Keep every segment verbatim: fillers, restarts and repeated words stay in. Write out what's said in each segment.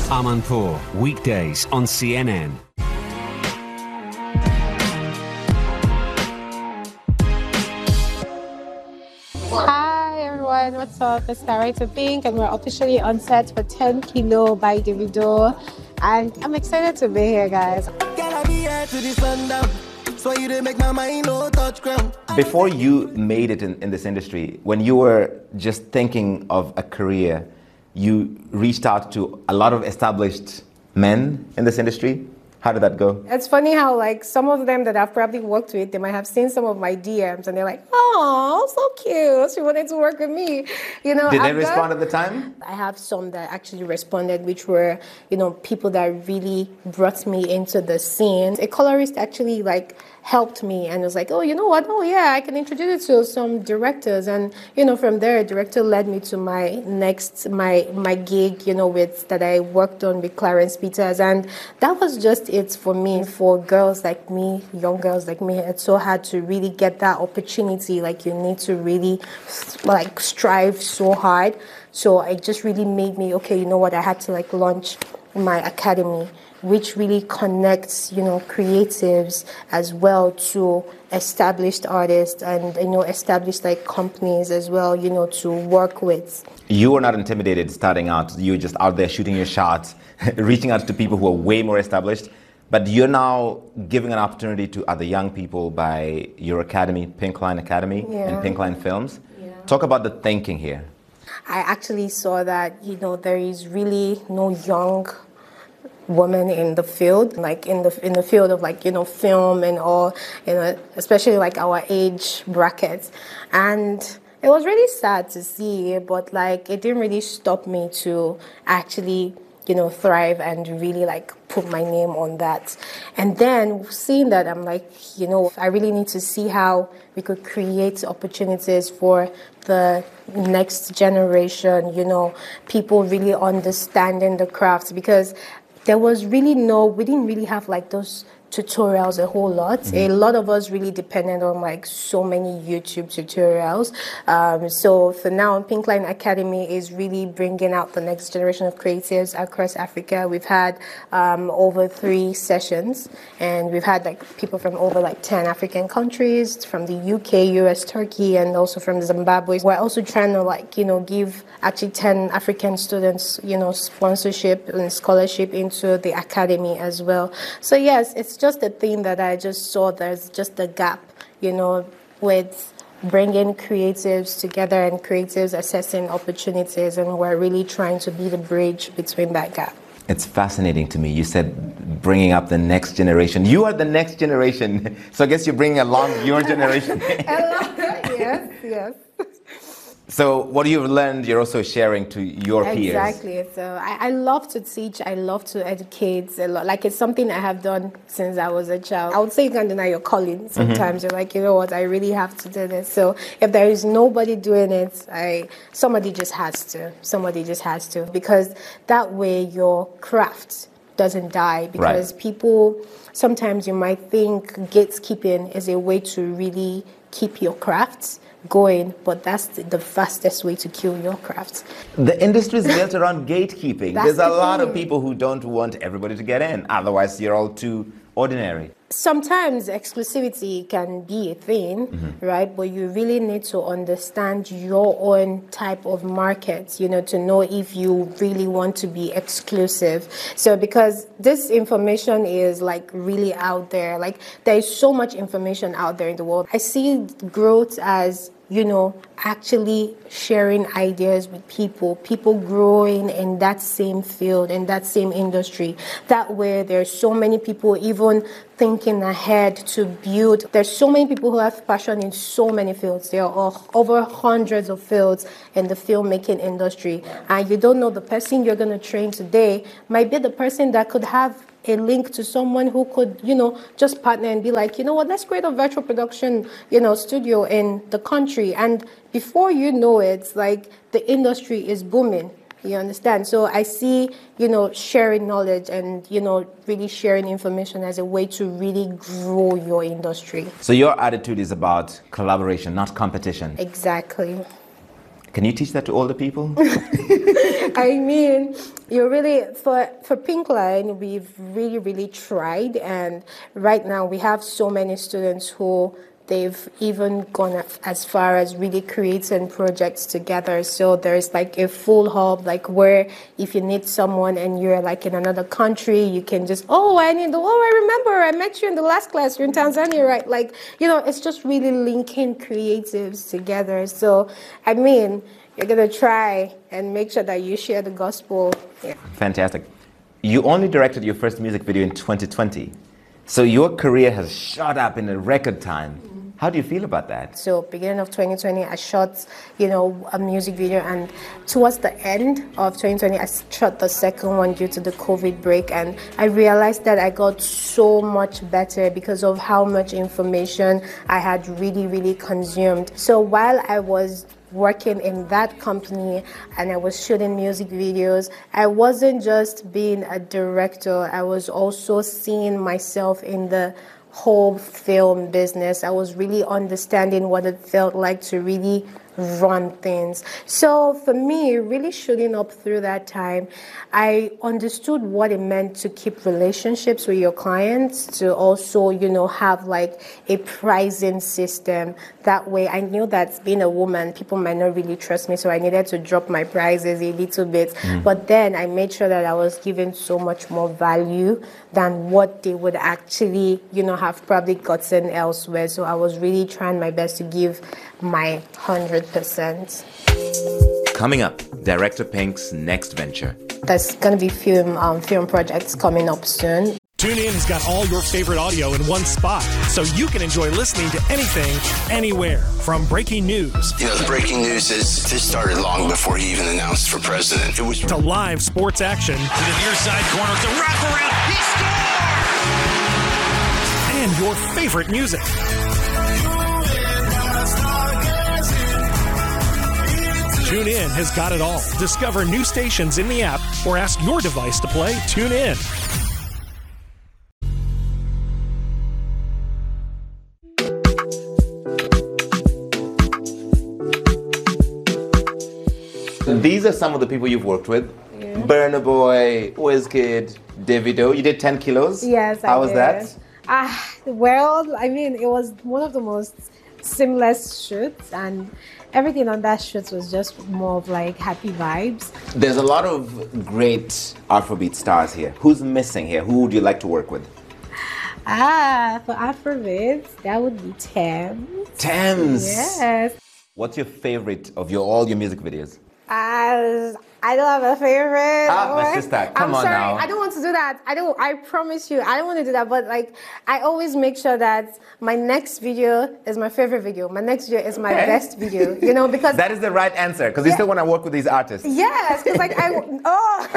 Amanpour, weekdays on C N N. Hi everyone, what's up? It's Narrator Pink and we're officially on set for ten kilo by Davido. And I'm excited to be here, guys. Before you made it in, in this industry, when you were just thinking of a career, you reached out to a lot of established men in this industry. How did that go? It's funny how, like, some of them that I've probably worked with, they might have seen some of my D Ms and they're like, oh, so cute. She wanted to work with me. You know, Did they I've respond got, at the time? I have some that actually responded, which were, you know, people that really brought me into the scene. A colorist actually, like, helped me and was like, oh, you know what? Oh, yeah, I can introduce you to some directors. And, you know, from there, a director led me to my next, my my gig, you know, with that I worked on with Clarence Peters. And that was just it for me. For girls like me, young girls like me, it's so hard to really get that opportunity. Like, you need to really, like, strive so hard. So it just really made me, okay, you know what? I had to, like, launch my academy, which really connects, you know, creatives as well to established artists and, you know, established, like, companies as well, you know, to work with. You were not intimidated starting out. You were just out there shooting your shots, reaching out to people who are way more established. But you're now giving an opportunity to other young people by your academy, Pink Line Academy, yeah. and Pink Line Films. Yeah. Talk about the thinking here. I actually saw that, you know, there is really no young woman in the field, like in the in the field of, like, you know, film and all, you know, especially like our age brackets. And it was really sad to see, but, like, it didn't really stop me to actually, you know, thrive and really, like, put my name on that. And then seeing that, I'm like, you know, I really need to see how we could create opportunities for the next generation, you know, people really understanding the craft, because there was really no, we didn't really have, like, those tutorials a whole lot. Mm-hmm. A lot of us really depended on, like, so many YouTube tutorials. Um, so for now, Pink Line Academy is really bringing out the next generation of creatives across Africa. We've had um, over three sessions, and we've had, like, people from over, like, ten African countries, from the U K, U S, Turkey, and also from Zimbabwe. We're also trying to, like, you know, give actually ten African students, you know, sponsorship and scholarship into the academy as well. So yes, it's just a thing that I just saw there's just a gap, you know, with bringing creatives together and creatives assessing opportunities, and we're really trying to be the bridge between that gap. It's fascinating to me. You said bringing up the next generation. You are the next generation, so I guess you're bringing along your generation. Yes, yes. So what you've learned, you're also sharing to your peers. Exactly. So I, I love to teach. I love to educate a lot. Like, it's something I have done since I was a child. I would say you can't deny your calling. Sometimes mm-hmm. you're like, you know what, I really have to do this. So if there is nobody doing it, I somebody just has to. Somebody just has to. Because that way your craft doesn't die. Because right. people, sometimes you might think gatekeeping is a way to really keep your crafts going, but that's the, the fastest way to kill your craft. The industry is built around gatekeeping. That's There's the a lot thing. of people who don't want everybody to get in. Otherwise, you're all too ordinary. Sometimes exclusivity can be a thing, mm-hmm. right? But you really need to understand your own type of market, you know, to know if you really want to be exclusive. So because this information is, like, really out there, like, there is so much information out there in the world. I see growth as, you know, actually sharing ideas with people, people growing in that same field, in that same industry. That way, there's so many people even thinking ahead to build. There's so many people who have passion in so many fields. There are over hundreds of fields in the filmmaking industry. And you don't know the person you're going to train today might be the person that could have a link to someone who could, you know, just partner and be like, you know what, let's create a virtual production, you know, studio in the country. And before you know it, like, the industry is booming. You understand? So I see, you know, sharing knowledge and, you know, really sharing information as a way to really grow your industry. So your attitude is about collaboration, not competition. Exactly. Can you teach that to older people? I mean, You're really, for, for Pinkline, we've really, really tried. And right now we have so many students who they've even gone as far as really creating projects together. So there's like a full hub, like where if you need someone and you're like in another country, you can just, oh, I need, oh, I remember, I met you in the last class, you're in Tanzania, right? Like, you know, it's just really linking creatives together. So, I mean, you're going to try and make sure that you share the gospel. Yeah. Fantastic. You only directed your first music video in twenty twenty. So your career has shot up in a record time. How do you feel about that? So beginning of twenty twenty, I shot, you know, a music video, and towards the end of twenty twenty, I shot the second one due to the COVID break, and I realized that I got so much better because of how much information I had really, really consumed. So while I was working in that company and I was shooting music videos, I wasn't just being a director, I was also seeing myself in the whole film business. I was really understanding what it felt like to really run things. So for me, really shooting up through that time, I understood what it meant to keep relationships with your clients, to also, you know, have like a pricing system. That way I knew that being a woman, people might not really trust me, so I needed to drop my prices a little bit. Mm. But then I made sure that I was giving so much more value than what they would actually, you know, have probably gotten elsewhere. So I was really trying my best to give my one hundred percent. Coming up, Director Pink's next venture. There's going to be film um, film projects coming up soon. TuneIn has got all your favorite audio in one spot, so you can enjoy listening to anything, anywhere. From breaking news. You know, the breaking news is this started long before he even announced for president. It was to live sports action. To the near side corner, it's a wraparound. He scored! And your favorite music. TuneIn has got it all. Discover new stations in the app or ask your device to play TuneIn. These are some of the people you've worked with. Yeah. Burna Boy, Wizkid, Davido. You did ten kilos? Yes, I How was did. that? Ah, well, I mean, it was one of the most seamless shoots, and everything on that shoot was just more of like happy vibes. There's a lot of great Afrobeat stars here. Who's missing here? Who would you like to work with? Ah, for Afrobeat, that would be Tems. Tems? Yes. What's your favorite of your all your music videos? Uh, I don't have a favorite. Ah, my sister, come I'm on sorry, now. I don't want to do that. I don't. I promise you, I don't want to do that. But like, I always make sure that my next video is my favorite video. My next video is my okay. best video. You know, because that is the right answer. Because yeah. you still want to work with these artists. Yes, because like I oh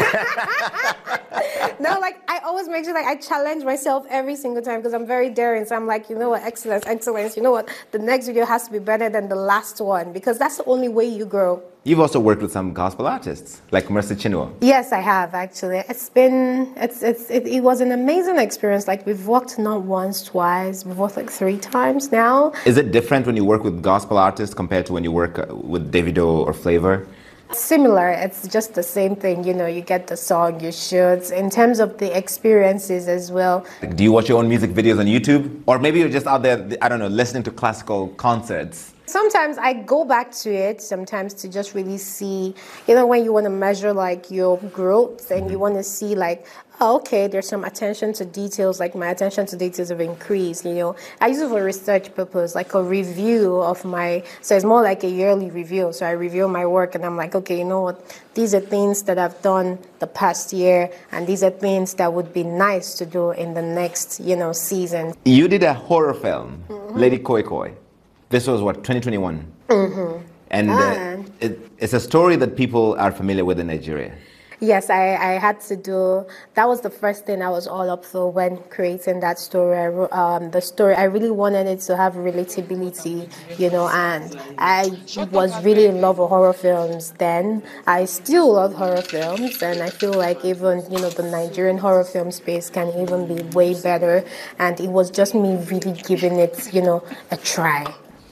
no, like I always make sure like I challenge myself every single time because I'm very daring. So I'm like, you know what, excellence, excellence. You know what, the next video has to be better than the last one because that's the only way you grow. You've also worked with some gospel artists, like Mercy Chinua. Yes, I have actually. It's been, it's, it's, it, it was an amazing experience. Like we've worked not once, twice, we've worked like three times now. Is it different when you work with gospel artists compared to when you work with Davido or Flavor? Similar, it's just the same thing, you know, you get the song, you shoot. In terms of the experiences as well. Do you watch your own music videos on YouTube? Or maybe you're just out there, I don't know, listening to classical concerts? Sometimes I go back to it, sometimes to just really see, you know, when you want to measure like your growth and you want to see like, oh, okay, there's some attention to details, like my attention to details have increased, you know. I use it for research purpose, like a review of my, so it's more like a yearly review. So I review my work and I'm like, okay, you know what, these are things that I've done the past year and these are things that would be nice to do in the next, you know, season. You did a horror film, mm-hmm. Lady Koi Koi. This was what, twenty twenty-one? Mm-hmm. And uh, it, it's a story that people are familiar with in Nigeria. Yes, I, I had to do, that was the first thing I was all up for when creating that story. I, wrote, um, the story, I really wanted it to have relatability, you know, and I was really in love with horror films then. I still love horror films, and I feel like even, you know, the Nigerian horror film space can even be way better. And it was just me really giving it, you know, a try.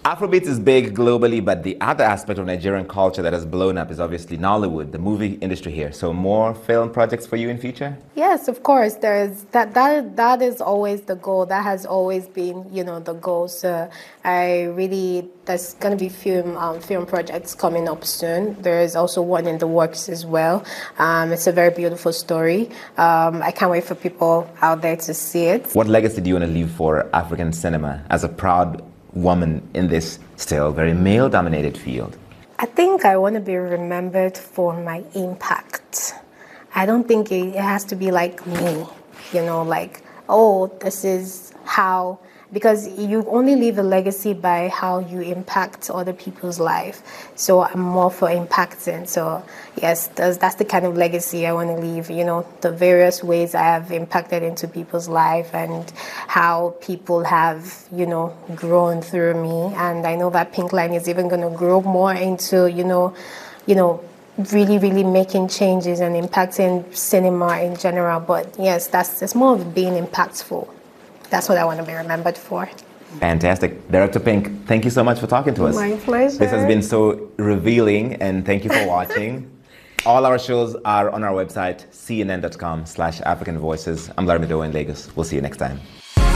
Afrobeats is big globally, but the other aspect of Nigerian culture that has blown up is obviously Nollywood, the movie industry here. So more film projects for you in future? Yes, of course. There's that that that is always the goal. That has always been, you know, the goal. So I really there's going to be film um, film projects coming up soon. There is also one in the works as well. Um, it's a very beautiful story. Um, I can't wait for people out there to see it. What legacy do you want to leave for African cinema as a proud woman in this still very male-dominated field? I think I want to be remembered for my impact. I don't think it has to be like me, you know, like, oh, this is how, because you only leave a legacy by how you impact other people's life. So I'm more for impacting. So yes, that's, that's the kind of legacy I want to leave, you know, the various ways I have impacted into people's life and how people have, you know, grown through me. And I know that Pink Line is even going to grow more into, you know, you know, really, really making changes and impacting cinema in general. But yes, that's it's more of being impactful. That's what I want to be remembered for. Fantastic. Director Pink, thank you so much for talking to us. My pleasure. This has been so revealing, and thank you for watching. All our shows are on our website, c n n dot com slash African Voices. I'm Larmido in Lagos. We'll see you next time.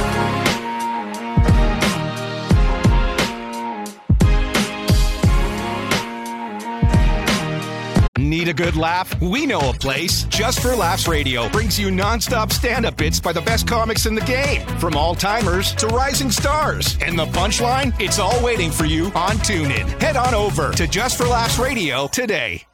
Need a good laugh? We know a place. Just for Laughs Radio brings you non-stop stand-up bits by the best comics in the game, from all-timers to rising stars. And the punchline? It's all waiting for you on TuneIn. Head on over to Just for Laughs Radio today.